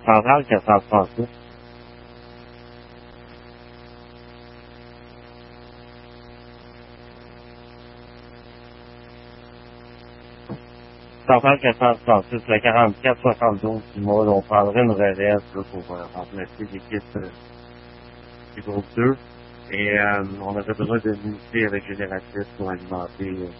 centrale que ça se passe là. Centrale que ça se passe, c'est le 44-72, puis moi, on prendrait une relève là, pour remplacer l'équipe du groupe 2. Et on aurait besoin de l'unité régénératrice pour alimenter